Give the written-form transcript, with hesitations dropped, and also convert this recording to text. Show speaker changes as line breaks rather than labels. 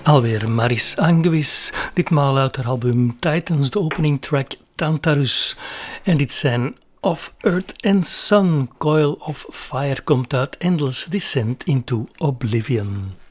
Alweer Maris Angewis, ditmaal uit haar album Titans, de opening track Tantarus. En dit zijn Of Earth and Sun, Coil of Fire komt uit Endless Descent into Oblivion.